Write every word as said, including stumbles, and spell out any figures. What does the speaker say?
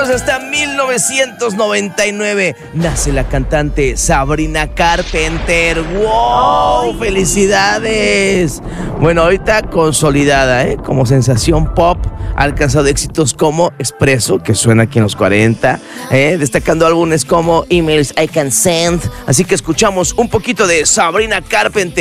años, hasta mil novecientos noventa y nueve, nace la cantante Sabrina Carpenter. ¡Wow! Ay. ¡Felicidades! Bueno, ahorita consolidada, ¿eh? Como sensación pop, ha alcanzado éxitos como Expreso, que suena aquí en los cuarenta, ¿eh? Destacando álbumes como Emails I Can Send. Así que escuchamos un poquito de Sabrina Carpenter.